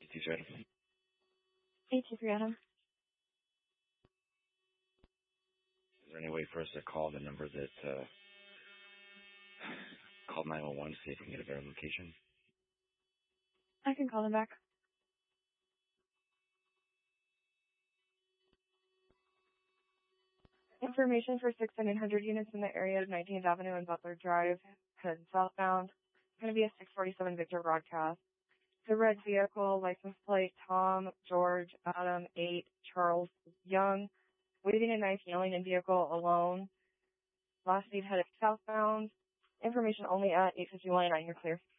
TJ. 823 Adam. Is there any way for us to call the number that called 911 to see if we can get a better location? I can call them back. Information for 6 and 800 units in the area of 19th Avenue and Butler Drive, heading southbound. It's going to be a 647 Victor broadcast. The red vehicle, license plate, Tom, George, Adam, 8, Charles, Young, waving a knife, yelling in vehicle alone. Last need headed southbound. Information only at 851 and you're clear.